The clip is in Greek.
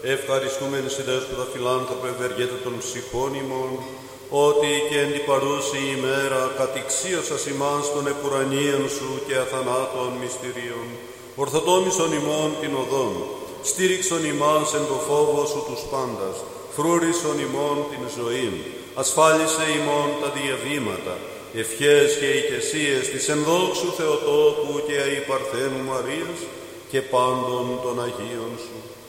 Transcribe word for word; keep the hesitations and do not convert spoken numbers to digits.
ευχαριστούμενοι συνέσπουδα φιλάνθρωπε ευεργέτε των ψυχών ημών, ότι και εν την παρούση ημέρα κατηξίωσας ημάς των επουρανίων σου και αθανάτων μυστηρίων, ορθοτόμησον ημών την οδόν, στήριξον ημάς εν το φόβο σου τους πάντας, φρούρισον ημών την ζωήν, ασφάλισε ημών τα διαβήματα, ευχές και οικεσίες της ενδόξου Θεοτόκου και αϊ Παρθένου Μαρίας και πάντων των Αγίων σου.